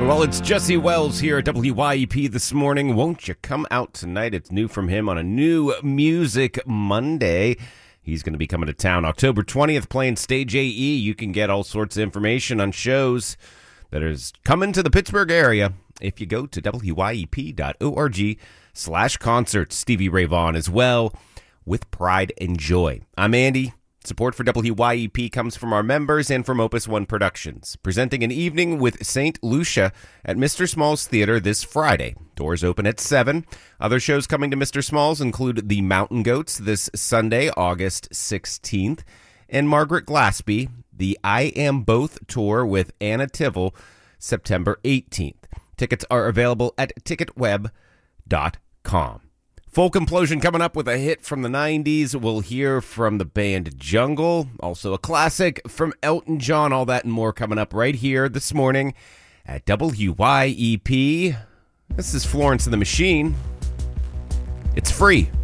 Well, it's Jesse Wells here at WYEP this morning. Won't you come out tonight? It's new from him on a new Music Monday. He's going to be coming to town October 20th playing Stage AE. You can get all sorts of information on shows that is coming to the Pittsburgh area if you go to wyep.org/concerts. Stevie Ray Vaughan as well with Pride and Joy. I'm Andy. Support for WYEP comes from our members and from Opus One Productions, presenting an evening with St. Lucia at Mr. Small's Theater this Friday. Doors open at 7. Other shows coming to Mr. Small's include The Mountain Goats this Sunday, August 16th, and Margaret Glaspie, the I Am Both tour with Anna Tivell, September 18th. Tickets are available at ticketweb.com. Folk Implosion coming up with a hit from the 90s. We'll hear from the band Jungle. Also a classic from Elton John. All that and more coming up right here this morning at WYEP. This is Florence and the Machine. It's free.